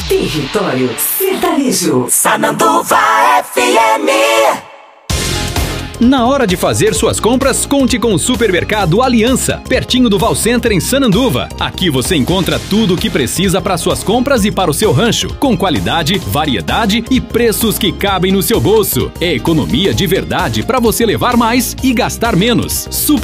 Território Sertanejo. Sananduva FM. Na hora de fazer suas compras, conte com o Supermercado Aliança, pertinho do Val Center em Sananduva. Aqui você encontra tudo o que precisa para suas compras e para o seu rancho, com qualidade, variedade e preços que cabem no seu bolso. É economia de verdade para você levar mais e gastar menos.